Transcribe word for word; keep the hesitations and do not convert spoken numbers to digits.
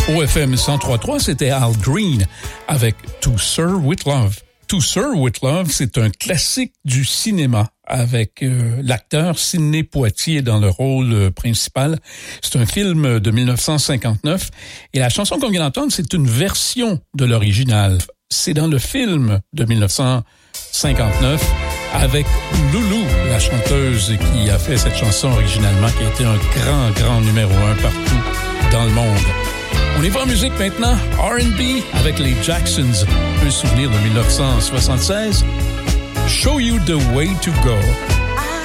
O F M cent trois point trois, c'était Al Green avec To Sir With Love. To Sir With Love, c'est un classique du cinéma avec euh, l'acteur Sidney Poitier dans le rôle euh, principal. C'est un film de dix-neuf cent cinquante-neuf et la chanson qu'on vient d'entendre, c'est une version de l'original. C'est dans le film de dix-neuf cent cinquante-neuf avec Loulou, la chanteuse qui a fait cette chanson originalement, qui a été un grand, grand numéro un partout dans le monde. On y va en musique maintenant, R and B avec les Jacksons, un souvenir de dix-neuf cent soixante-seize, Show You the Way to Go.